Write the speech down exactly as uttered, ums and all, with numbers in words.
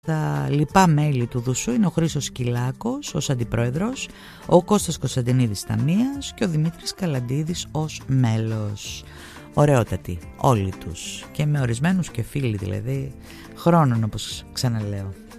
Τα λοιπά μέλη του Δουσού είναι ο Χρήστος Κυλάκος ως αντιπρόεδρος, ο Κώστας Κωνσταντινίδης Ταμείας και ο Δημήτρης Καλαντίδης ως μέλος. Ωραιότατοι όλοι τους και με ορισμένους και φίλοι δηλαδή χρόνων, όπως ξαναλέω.